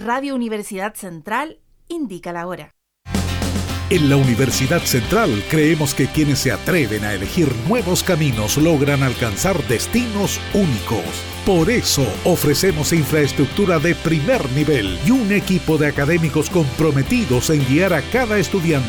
Radio Universidad Central indica la hora. En la Universidad Central creemos que quienes se atreven a elegir nuevos caminos logran alcanzar destinos únicos. Por eso ofrecemos infraestructura de primer nivel y un equipo de académicos comprometidos en guiar a cada estudiante